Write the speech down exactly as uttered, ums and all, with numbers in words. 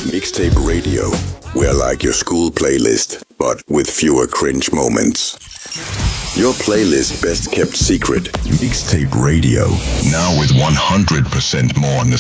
Mixtape Radio. We're like your school playlist, but with fewer cringe moments. Your playlist best kept secret. Mixtape Radio. Now with one hundred percent more